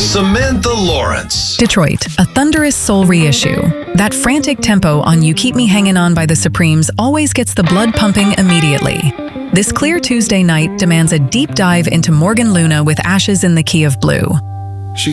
Samantha Lawrence. Detroit, a thunderous soul reissue. That frantic tempo on You Keep Me Hangin' On by the Supremes always gets the blood pumping immediately. This clear Tuesday night demands a deep dive into Morgan Luna with Ashes in the Key of Blue.